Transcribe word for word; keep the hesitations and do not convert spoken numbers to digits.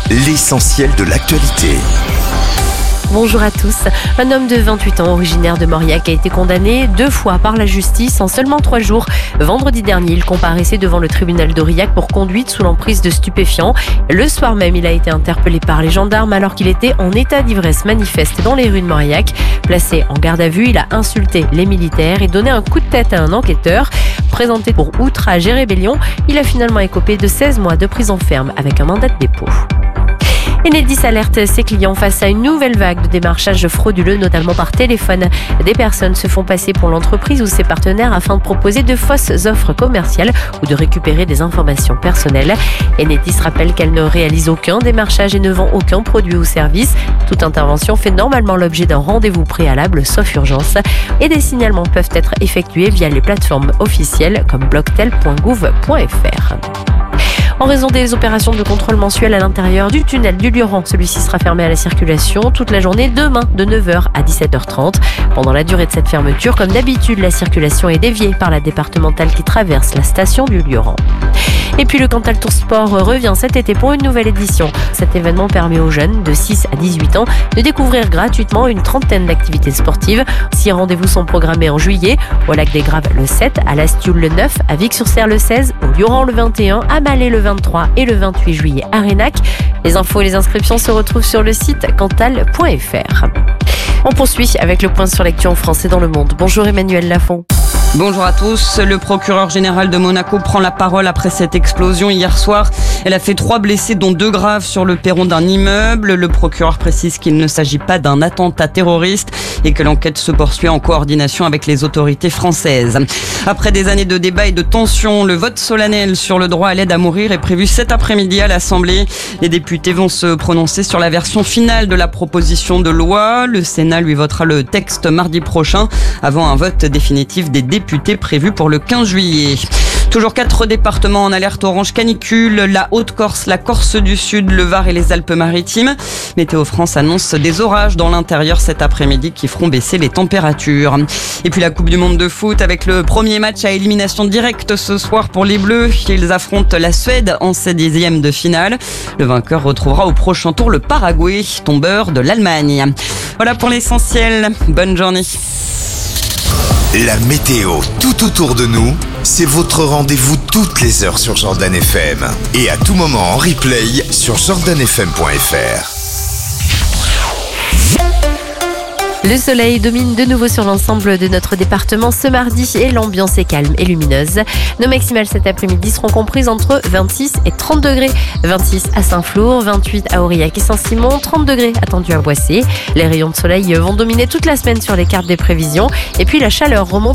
l'essentiel de l'actualité. Bonjour à tous. Un homme de vingt-huit ans, originaire de Mauriac, a été condamné deux fois par la justice en seulement trois jours. Vendredi dernier, il comparaissait devant le tribunal d'Aurillac pour conduite sous l'emprise de stupéfiants. Le soir même, il a été interpellé par les gendarmes alors qu'il était en état d'ivresse manifeste dans les rues de Mauriac. Placé en garde à vue, il a insulté les militaires et donné un coup de tête à un enquêteur. Présenté pour outrage et rébellion, il a finalement écopé de seize mois de prison ferme avec un mandat de dépôt. Enedis alerte ses clients face à une nouvelle vague de démarchage frauduleux, notamment par téléphone. Des personnes se font passer pour l'entreprise ou ses partenaires afin de proposer de fausses offres commerciales ou de récupérer des informations personnelles. Enedis rappelle qu'elle ne réalise aucun démarchage et ne vend aucun produit ou service. Toute intervention fait normalement l'objet d'un rendez-vous préalable, sauf urgence. Et des signalements peuvent être effectués via les plateformes officielles comme bloctel point gouv point f r. En raison des opérations de contrôle mensuel à l'intérieur du tunnel du Lioran, celui-ci sera fermé à la circulation toute la journée demain de neuf heures à dix-sept heures trente. Pendant la durée de cette fermeture, comme d'habitude, la circulation est déviée par la départementale qui traverse la station du Lioran. Et puis le Cantal Tour Sport revient cet été pour une nouvelle édition. Cet événement permet aux jeunes de six à dix-huit ans de découvrir gratuitement une trentaine d'activités sportives. Six rendez-vous sont programmés en juillet, au Lac des Graves le sept, à l'Astioule le neuf, à Vic-sur-Cère le seize, au Lioran le vingt et un, à Malais le vingt-trois et le vingt-huit juillet à Raynac. Les infos et les inscriptions se retrouvent sur le site cantal point f r. On poursuit avec le point sur l'actu en France et dans le monde. Bonjour Emmanuel Lafont. Bonjour à tous. Le procureur général de Monaco prend la parole après cette explosion hier soir. Elle a fait trois blessés, dont deux graves sur le perron d'un immeuble. Le procureur précise qu'il ne s'agit pas d'un attentat terroriste et que l'enquête se poursuit en coordination avec les autorités françaises. Après des années de débats et de tensions, le vote solennel sur le droit à l'aide à mourir est prévu cet après-midi à l'Assemblée. Les députés vont se prononcer sur la version finale de la proposition de loi. Le Sénat lui votera le texte mardi prochain avant un vote définitif des députés prévu pour le quinze juillet. Toujours quatre départements en alerte orange canicule, la Haute-Corse, la Corse du Sud, le Var et les Alpes-Maritimes. Météo France annonce des orages dans l'intérieur cet après-midi qui feront baisser les températures. Et puis la Coupe du Monde de foot avec le premier match à élimination directe ce soir pour les Bleus. Ils affrontent la Suède en seizième de finale. Le vainqueur retrouvera au prochain tour le Paraguay, tombeur de l'Allemagne. Voilà pour l'essentiel. Bonne journée. La météo tout autour de nous, c'est votre rendez-vous toutes les heures sur Jordan F M. Et à tout moment en replay sur jordan f m point f r. Le soleil domine de nouveau sur l'ensemble de notre département ce mardi et l'ambiance est calme et lumineuse. Nos maximales cet après-midi seront comprises entre vingt-six et trente degrés. vingt-six à Saint-Flour, vingt-huit à Aurillac et Saint-Simon, trente degrés attendus à Boissé. Les rayons de soleil vont dominer toute la semaine sur les cartes des prévisions et puis la chaleur remonte